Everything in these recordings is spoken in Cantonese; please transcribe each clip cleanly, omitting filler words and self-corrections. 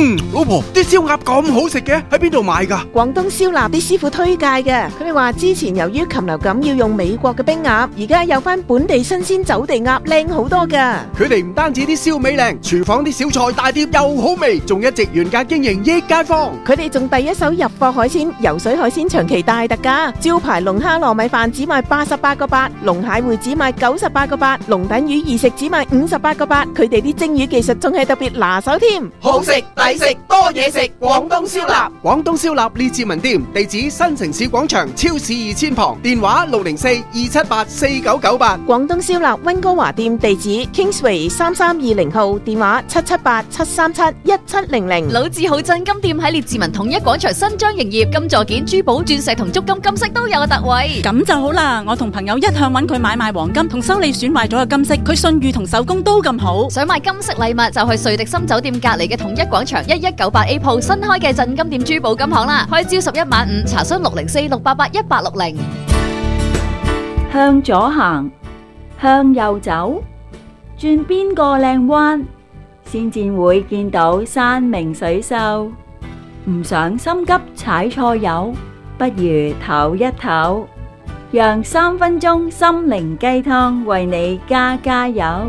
老婆，啲燒鴨咁好食嘅，喺邊度買㗎？ 廣東燒臘啲師傅推介嘅，佢哋話之前由於禽流感要用美國嘅冰鴨，而家有翻本地新鮮走地鴨靚好多㗎。 佢哋唔單止啲燒味靚，廚房啲小菜大碟又好味，仲一直原價經營益街坊。 佢哋仲第一手入貨海鮮，游水海鮮長期大特價，招牌龍蝦糯米飯只賣88個8，龍蟹會只賣98個8，龍躉魚二食只賣58個8。佢哋啲蒸魚技術仲係特別拿手添， 好食抵食多嘢食，廣東燒臘。廣東燒臘列治文店，地址新城市廣場超市2000旁，電話604-278-4998。 廣東燒臘溫哥華店地址 Kingsway 3320號，電話778-737-1700。 老字號鎮金店喺列治文統一廣場新張營業，金座件、珠寶、鑽石同足金金飾都有特惠。 咁就好啦，我同朋友一向揾佢買賣黃金同修理損壞咗嘅金飾，佢信譽同手工都咁好。 想買金飾禮物就去瑞迪森酒店隔籬嘅統一廣場1198A 鋪新開嘅鎮金店珠寶金行啦，開朝11晚5，查詢604-688-1860。 向左行，向右走，轉邊個靚彎，先至會見到山明水秀。唔想心急踩錯油，不如唞一唞，讓3分鐘心靈雞湯為你加油。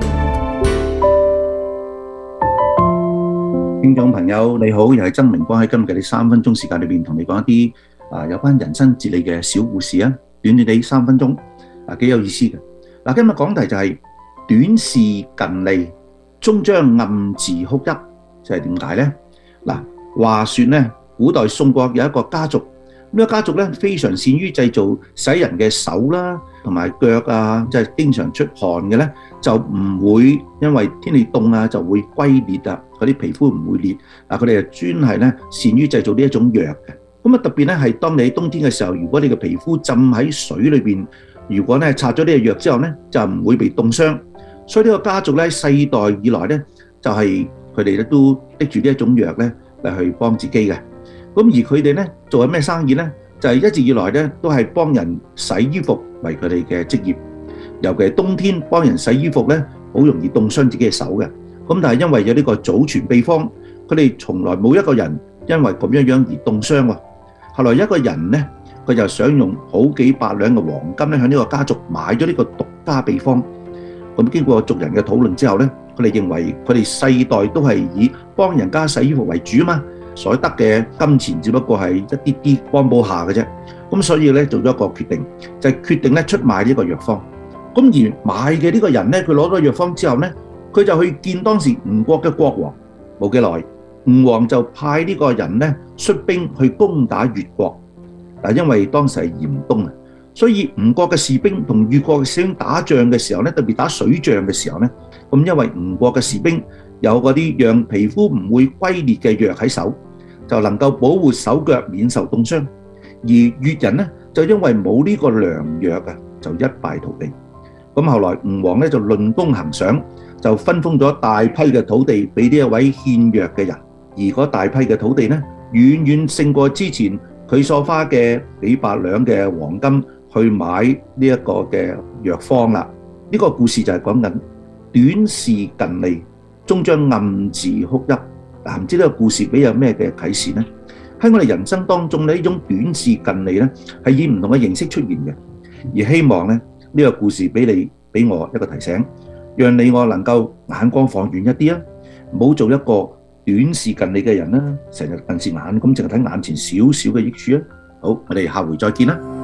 聽眾朋友你好，又係曾明光喺今日嘅3分鐘時間裏邊同你講一啲有關人生哲理嘅小故事啊，短短地3分鐘幾有意思嘅。今日講題就係短視近利，終將暗自哭泣，即係點解呢？話說呢，古代宋國有一個家族，呢個家族咧非常善於製造使人嘅手啦，同埋腳啊，即係經常出汗嘅咧，就唔會因為天氣凍啊就會龜裂啊，嗰啲皮膚唔會裂。佢哋就專係咧善於製造呢一種藥嘅。咁啊特別咧係當你喺冬天嘅時候，如果你嘅皮膚浸喺水裏邊，如果咧擦咗呢個藥之後咧，就唔會被凍傷。所以呢個家族咧世代以來咧，就係佢哋咧都拎住呢一種藥咧嚟去幫自己嘅。咁而佢哋咧做緊咩生意咧？就係一直以來咧都係幫人洗衣服為佢哋嘅職業。尤其係冬天幫人洗衣服咧，好容易凍傷自己嘅手嘅。咁但係因為有呢個祖傳秘方，佢哋從來冇一個人因為咁樣而凍傷喎。後來一個人咧，佢就想用好幾百兩嘅黃金咧，向呢個家族買咗呢個獨家秘方。咁經過族人嘅討論之後咧，佢哋認為佢哋世代都係以幫人家洗衣服為主啊嘛，所得嘅金錢只不過係一啲啲幫補下嘅啫。咁所以咧做咗一個決定，就係決定咧出賣呢個藥方。咁而買嘅呢個人咧，佢攞咗藥方之後咧，佢就去見當時吳國嘅國王。冇幾耐，吳王就派呢個人咧率兵去攻打越國。因為當時係嚴冬啊，所以吳國嘅士兵同越國嘅士兵打仗嘅時候咧，特別打水仗嘅時候咧，咁因為吳國嘅士兵有嗰啲讓皮膚唔會龜裂嘅藥喺手，就能夠保護手腳免受凍傷。而越人咧就因為冇呢個良藥啊，就一敗塗地。咁後來吳王咧就論功行賞，就分封咗大批嘅土地俾呢一位獻藥嘅人，而嗰大批嘅土地咧遠遠勝過之前佢所花嘅幾百兩嘅黃金去買呢一個嘅藥方啦。呢個故事就係講緊短視近利，終將暗自哭泣。唔知呢個故事俾有咩嘅啟示呢？喺我哋人生當中呢種短視近利咧係以唔同嘅形式出現嘅，而希望咧呢個故事俾我一個提醒，讓你我能夠眼光放遠一啲啊，唔好做一個短視近利嘅人啦，成日近視眼咁淨係睇眼前少少嘅益處啊。好，我哋下回再見啦。